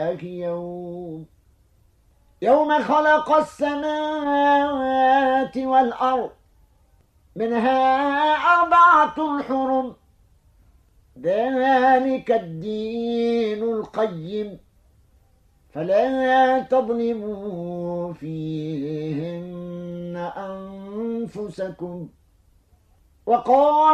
ذاك يوم خلق السماوات والأرض منها 4 حرم ذلك الدين القيم فلا تظلموا فيهن أنفسكم وقال